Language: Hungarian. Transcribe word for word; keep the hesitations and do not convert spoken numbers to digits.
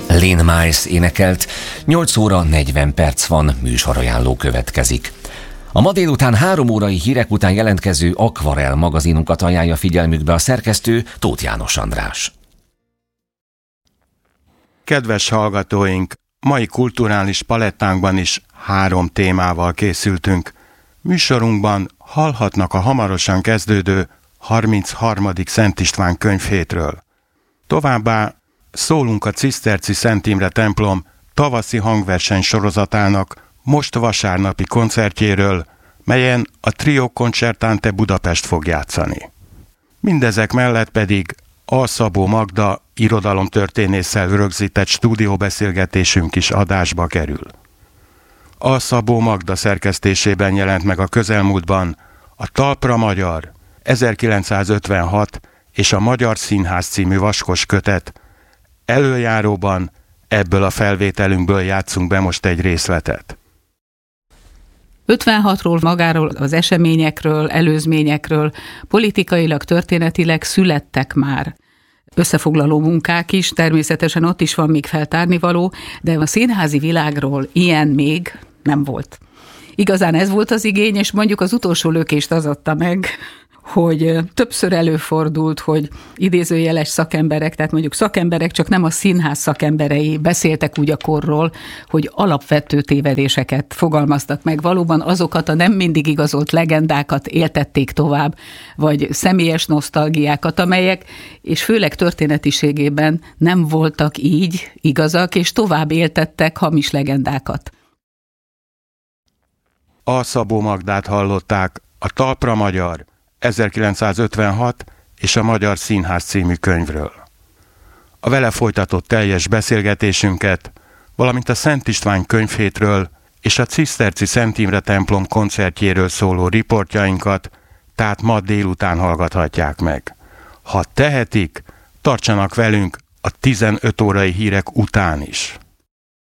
Lynn Miles énekelt, nyolc óra negyven perc van, műsorajánló következik. A ma délután három órai hírek után jelentkező Akvarel magazinunkat ajánlja figyelmükbe a szerkesztő, Tóth János András. Kedves hallgatóink, mai kulturális palettánkban is három témával készültünk. Műsorunkban hallhatnak a hamarosan kezdődő harmincharmadik Szent István könyvhétről. Továbbá szólunk a Ciszterci Szent Imre templom tavaszi hangverseny sorozatának most vasárnapi koncertjéről, melyen a Trio Concertante Budapest fog játszani. Mindezek mellett pedig A. Szabó Magda irodalomtörténésszel rögzített stúdióbeszélgetésünk is adásba kerül. A. Szabó Magda szerkesztésében jelent meg a közelmúltban a Talpra Magyar ezerkilencszázötvenhat és a Magyar Színház című vaskos kötet. Előjáróban ebből a felvételünkből játszunk be most egy részletet. ötvenhatról, magáról, az eseményekről, előzményekről, politikailag, történetileg születtek már összefoglaló munkák is, természetesen ott is van még feltárnivaló, de a színházi világról ilyen még nem volt. Igazán ez volt az igény, és mondjuk az utolsó lökést az adta meg, hogy többször előfordult, hogy idézőjeles szakemberek, tehát mondjuk szakemberek, csak nem a színház szakemberei beszéltek úgy a korról, hogy alapvető tévedéseket fogalmaztak meg. Valóban azokat a nem mindig igazolt legendákat éltették tovább, vagy személyes nosztalgiákat, amelyek, és főleg történetiségében nem voltak így igazak, és tovább éltettek hamis legendákat. A. Szabó Magdát hallották, a Talpra Magyar ezerkilencszázötvenhat és a Magyar Színház című könyvről. A vele folytatott teljes beszélgetésünket, valamint a Szent István könyvhétről és a Ciszterci Szent Imre templom koncertjéről szóló riportjainkat, tehát ma délután hallgathatják meg. Ha tehetik, tartsanak velünk a tizenöt órai hírek után is.